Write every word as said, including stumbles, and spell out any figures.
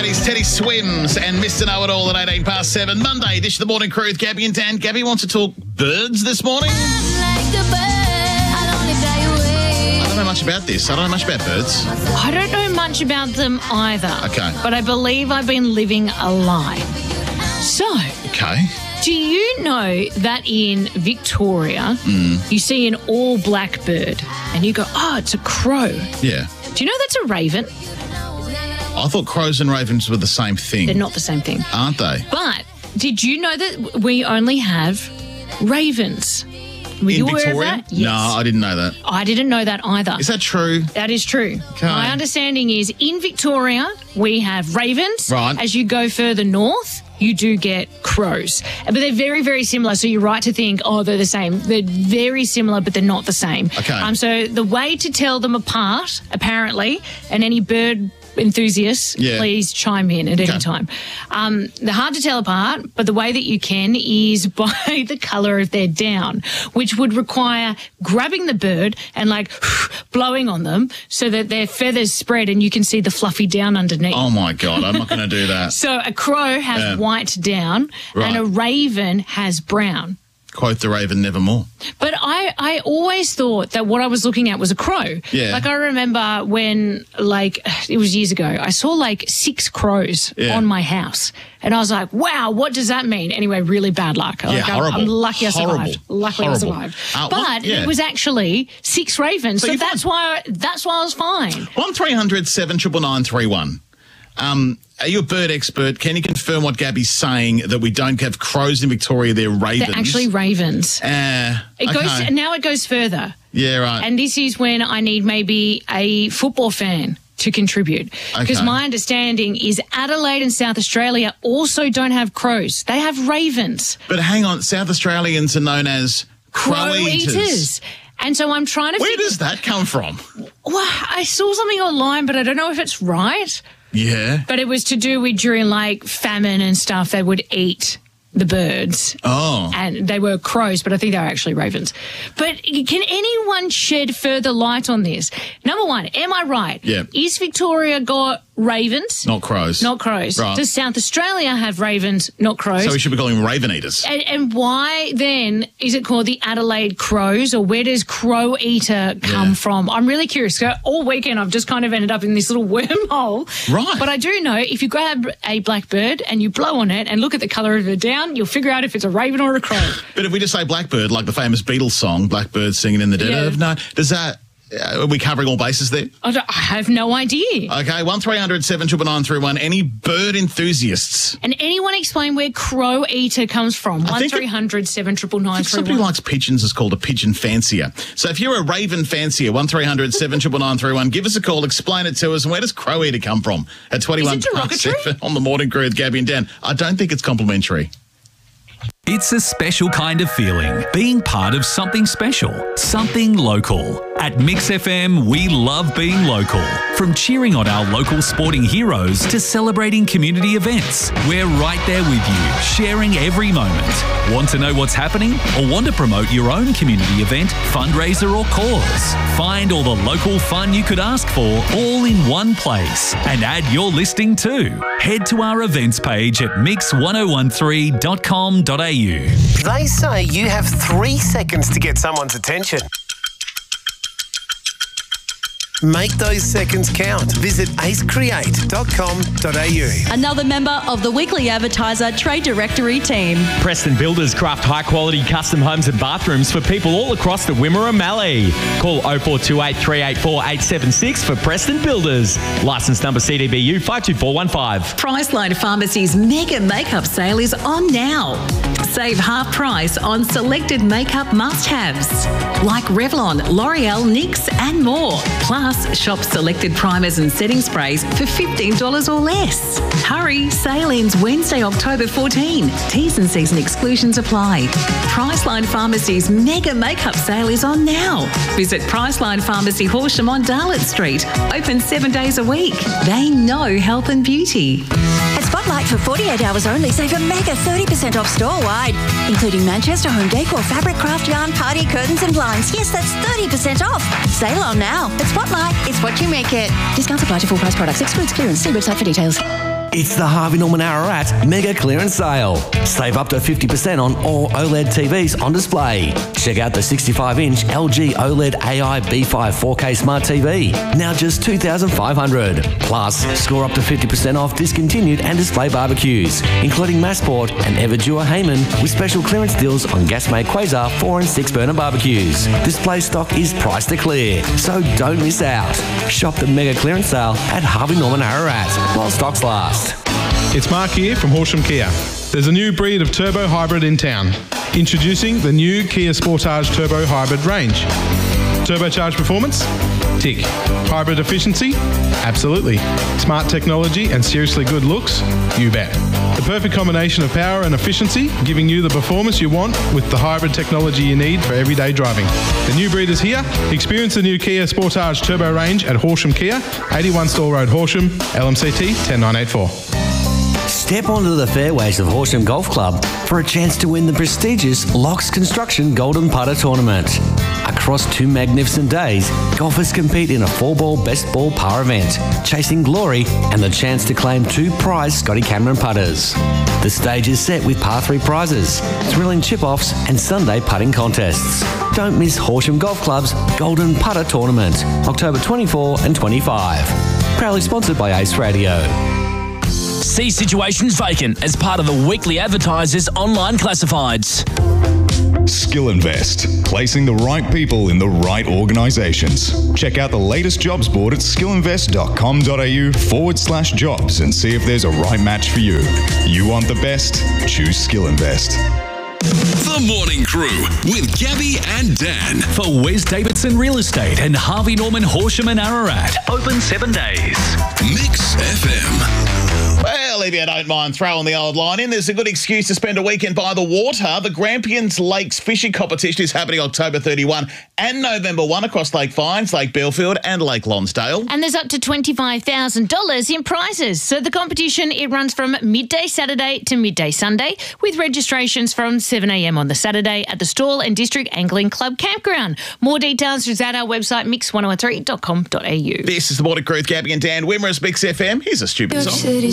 Celebrities, Teddy Swims and Mister Know-It-All at eighteen past seven. Monday, Dish of the Morning Crew with Gabby and Dan. Gabby wants to talk birds this morning. Like a bird, I'll only fly away. I don't know much about this. I don't know much about birds. I don't know much about them either. Okay. But I believe I've been living a lie. So, Okay. do you know that in Victoria, Mm. you see an all-black bird and you go, oh, it's a crow. Yeah. Do you know that's a raven? I thought crows and ravens were the same thing. They're not the same thing. Aren't they? But did you know that we only have ravens? Were you In aware Victoria? of that? Yes. No, I didn't know that. I didn't know that either. Is that true? That is true. Okay. My understanding is in Victoria, we have ravens. Right. As you go further north, you do get crows. But they're very, very similar. So you're right to think, oh, they're the same. They're very similar, but they're not the same. Okay. Um, so the way to tell them apart, apparently, and any bird enthusiasts, Yeah. please chime in at Okay. any time. Um, they're hard to tell apart, but the way that you can is by the colour of their down, which would require grabbing the bird and like blowing on them so that their feathers spread and you can see the fluffy down underneath. Oh, my God. I'm not going to do that. So a crow has Yeah. white down Right. and a raven has brown. Quote the raven nevermore. But I, I always thought that what I was looking at was a crow. Yeah. Like I remember when, like, it was years ago, I saw like six crows Yeah. on my house. And I was like, wow, what does that mean? Anyway, really bad luck. Yeah, like, I'm- horrible. I'm lucky I Horrible. survived. Luckily Horrible. I survived. Uh, but what- yeah. it was actually six ravens. So So, you're that's why that's why I was fine. one three hundred seven nine nine nine three one. Um, are you a bird expert? Can you confirm what Gabby's saying, that we don't have crows in Victoria, they're ravens? They're actually ravens. Uh, It okay. goes now it goes further. Yeah, right. And this is when I need maybe a football fan to contribute. Because Okay. my understanding is Adelaide and South Australia also don't have crows. They have ravens. But hang on, South Australians are known as crow, eaters. And so I'm trying to Where figure... does that come from? Well, I saw something online, but I don't know if it's right. Yeah. But it was to do with during like famine and stuff, they would eat the birds. Oh. And they were crows, but I think they were actually ravens. But can anyone shed further light on this? Number one, am I right? Yeah. Is Victoria got ravens? Not crows. Not crows. Right. Does South Australia have ravens? Not crows. So we should be calling them raven eaters. and, and why then is it called the Adelaide Crows, or where does crow eater come Yeah. from? I'm really curious. So all weekend I've just kind of ended up in this little wormhole. Right. But I do know if you grab a black bird and you blow on it and look at the colour of it down, you'll figure out if it's a raven or a crow. But if we just say blackbird, like the famous Beatles song, Blackbird Singing in the Dead Yeah. of Night, does that, uh, are we covering all bases there? I, don't, I have no idea. Okay, one three hundred seven nine nine nine three one. Any bird enthusiasts? And anyone explain where crow eater comes from? I One think it- three hundred seven nine nine If nine three somebody one. likes pigeons, it's called a pigeon fancier. So if you're a raven fancier, one three hundred seven nine nine nine three one, give us a call, explain it to us. And where does crow eater come from? At twenty-one Is it past derogatory? seven on the Morning Crew with Gabby and Dan. I don't think it's complimentary. It's a special kind of feeling, being part of something special, something local. At Mix F M, we love being local. From cheering on our local sporting heroes to celebrating community events, we're right there with you, sharing every moment. Want to know what's happening or want to promote your own community event, fundraiser or cause? Find all the local fun you could ask for all in one place and add your listing too. Head to our events page at mix ten thirteen dot com dot a u. They say you have three seconds to get someone's attention. Make those seconds count. Visit ace create dot com dot a u. Another member of the Weekly Advertiser Trade Directory team. Preston Builders craft high-quality custom homes and bathrooms for people all across the Wimmera Mallee. Call oh four two eight, three eight four, eight seven six for Preston Builders. Licence number C D B U five two four one five. Priceline Pharmacy's mega makeup sale is on now. Save half price on selected makeup must-haves like Revlon, L'Oreal, NYX and more. Plus, shop selected primers and setting sprays for fifteen dollars or less. Hurry, sale ends Wednesday, October fourteenth. T's and C's and exclusions apply. Priceline Pharmacy's mega makeup sale is on now. Visit Priceline Pharmacy Horsham on Darlett Street. Open seven days a week. They know health and beauty. At Spotlight for forty-eight hours only, save a mega thirty percent off store-wide, including Manchester home decor, fabric, craft yarn, party curtains and blinds. Yes, that's thirty percent off. Sale on now. At Spotlight, it's what you make it. Discounts apply to full price products. Excludes clearance. See website for details. It's the Harvey Norman Ararat Mega Clearance Sale. Save up to fifty percent on all OLED T Vs on display. Check out the sixty-five inch L G OLED A I B five four K Smart T V, now just two thousand five hundred dollars. Plus, score up to fifty percent off discontinued and display barbecues, including Massport and Everdure Hayman, with special clearance deals on Gasmate Quasar four and six burner barbecues. Display stock is priced to clear, so don't miss out. Shop the Mega Clearance Sale at Harvey Norman Ararat while stocks last. It's Mark here from Horsham Kia. There's a new breed of turbo hybrid in town. Introducing the new Kia Sportage Turbo Hybrid range. Turbocharged performance? Tick. Hybrid efficiency? Absolutely. Smart technology and seriously good looks? You bet. The perfect combination of power and efficiency, giving you the performance you want with the hybrid technology you need for everyday driving. The new breed is here. Experience the new Kia Sportage Turbo range at Horsham Kia, eighty-one Store Road, Horsham, L M C T one oh nine eight four. Step onto the fairways of Horsham Golf Club for a chance to win the prestigious Locks Construction Golden Putter Tournament. Across two magnificent days, golfers compete in a four-ball best ball par event, chasing glory and the chance to claim two prize Scotty Cameron putters. The stage is set with par three prizes, thrilling chip-offs and Sunday putting contests. Don't miss Horsham Golf Club's Golden Putter Tournament, October twenty-fourth and twenty-fifth. Proudly sponsored by Ace Radio. See situations vacant as part of the weekly Advertisers online classifieds. Skill Invest, placing the right people in the right organisations. Check out the latest jobs board at skillinvest.com.au forward slash jobs and see if there's a right match for you. You want the best? Choose Skill Invest. The Morning Crew with Gabby and Dan for Wes Davidson Real Estate and Harvey Norman Horsham and Ararat. Open seven days. Mix F M. Well, if you don't mind throwing the old line in, there's a good excuse to spend a weekend by the water. The Grampians Lakes Fishing Competition is happening October thirty-first and November first across Lake Fynes, Lake Belfield and Lake Lonsdale. And there's up to twenty-five thousand dollars in prizes. So the competition, it runs from midday Saturday to midday Sunday, with registrations from seven a m on the Saturday at the Stawell and District Angling Club Campground. More details is at our website, mix one oh three dot com dot a u. This is the Morning Crew with Gabby and Dan. Wimmera's Mix F M. Here's a stupid song.